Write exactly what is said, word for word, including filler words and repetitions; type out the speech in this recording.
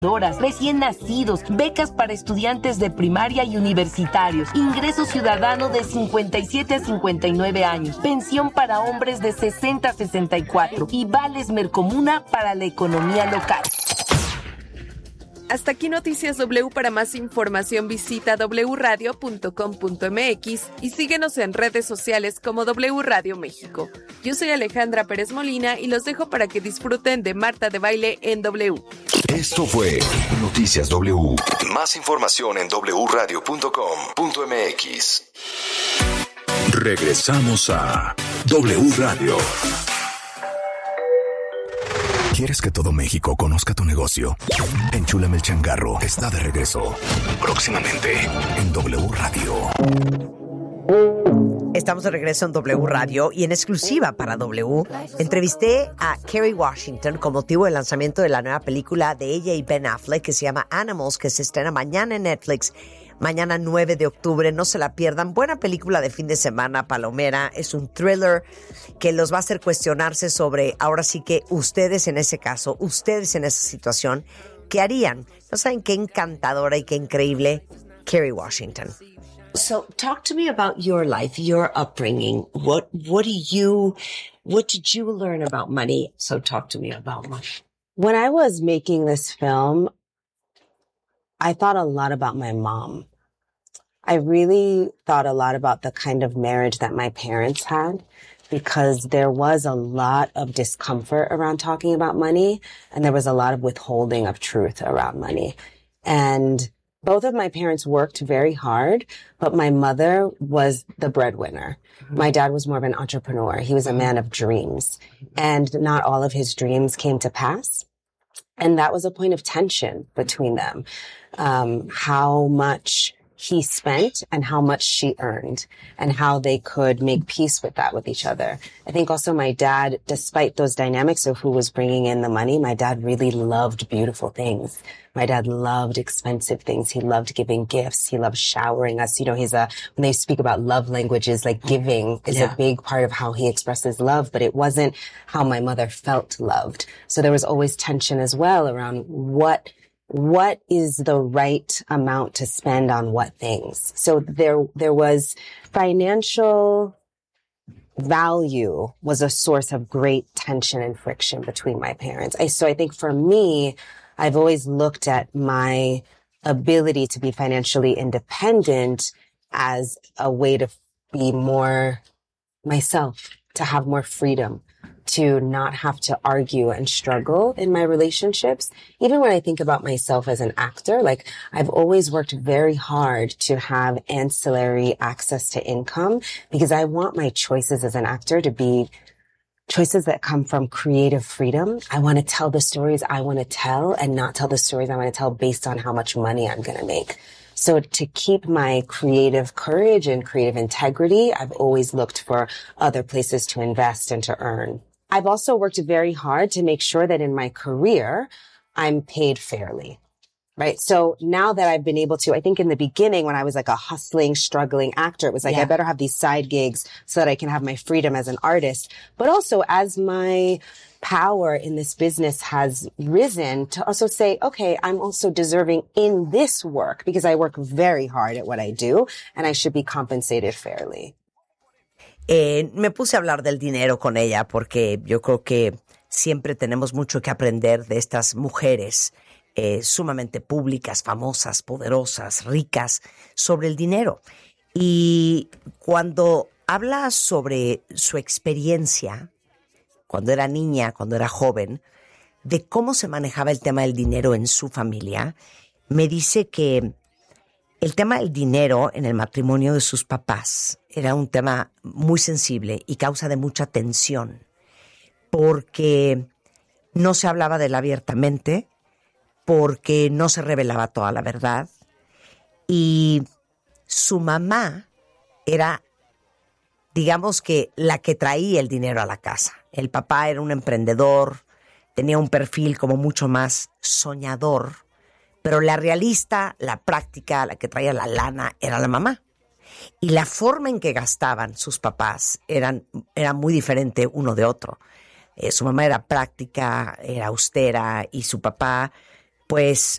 recién nacidos, becas para estudiantes de primaria y universitarios, ingreso ciudadano de cincuenta y siete a cincuenta y nueve años, pensión para hombres de sesenta a sesenta y cuatro y vales Mercomuna para la economía local. Hasta aquí Noticias W. Para más información visita doble u radio punto com punto m x y síguenos en redes sociales como W Radio México. Yo soy Alejandra Pérez Molina y los dejo para que disfruten de Marta de Baile en W. Esto fue Noticias W. Más información en doble u radio punto com punto m x. Regresamos a W Radio. ¿Quieres que todo México conozca tu negocio? Enchúlame el changarro está de regreso. Próximamente en W Radio. Estamos de regreso en W Radio y en exclusiva para W entrevisté a Kerry Washington con motivo del lanzamiento de la nueva película de ella y Ben Affleck que se llama Animals, que se estrena mañana en Netflix. Mañana nueve de octubre, no se la pierdan. Buena película de fin de semana, palomera. Es un thriller que los va a hacer cuestionarse sobre, ahora sí que ustedes en ese caso, ustedes en esa situación, ¿qué harían? ¿No saben qué encantadora y qué increíble Kerry Washington? So talk to me about your life, your upbringing. What, what do you, what did you learn about money? So talk to me about money. When I was making this film, I thought a lot about my mom. I really thought a lot about the kind of marriage that my parents had because there was a lot of discomfort around talking about money and there was a lot of withholding of truth around money. And both of my parents worked very hard, but my mother was the breadwinner. Mm-hmm. My dad was more of an entrepreneur. He was a man of dreams and not all of his dreams came to pass. And that was a point of tension between them. Um, how much he spent and how much she earned and how they could make peace with that with each other. I think also my dad, despite those dynamics of who was bringing in the money, my dad really loved beautiful things. My dad loved expensive things. He loved giving gifts. He loved showering us. You know, he's a, when they speak about love languages, like giving is yeah. a big part of how he expresses love, but it wasn't how my mother felt loved. So there was always tension as well around what what is the right amount to spend on what things. So there, there was financial value was a source of great tension and friction between my parents. I, so I think for me, I've always looked at my ability to be financially independent as a way to be more myself, to have more freedom, to not have to argue and struggle in my relationships. Even when I think about myself as an actor, like I've always worked very hard to have ancillary access to income because I want my choices as an actor to be choices that come from creative freedom. I want to tell the stories I want to tell and not tell the stories I want to tell based on how much money I'm going to make. So to keep my creative courage and creative integrity, I've always looked for other places to invest and to earn. I've also worked very hard to make sure that in my career, I'm paid fairly, right? So now that I've been able to, I think in the beginning when I was like a hustling, struggling actor, it was like, yeah. I better have these side gigs so that I can have my freedom as an artist. But also as my power in this business has risen to also say, okay, I'm also deserving in this work because I work very hard at what I do and I should be compensated fairly. Eh, me puse a hablar del dinero con ella porque yo creo que siempre tenemos mucho que aprender de estas mujeres eh, sumamente públicas, famosas, poderosas, ricas, sobre el dinero. Y cuando habla sobre su experiencia, cuando era niña, cuando era joven, de cómo se manejaba el tema del dinero en su familia, me dice que el tema del dinero en el matrimonio de sus papás era un tema muy sensible y causa de mucha tensión, porque no se hablaba de él abiertamente, porque no se revelaba toda la verdad, y su mamá era, digamos que, la que traía el dinero a la casa. El papá era un emprendedor, tenía un perfil como mucho más soñador, pero la realista, la práctica, la que traía la lana, era la mamá. Y la forma en que gastaban sus papás eran, era muy diferente uno de otro. Eh, su mamá era práctica, era austera, y su papá, pues,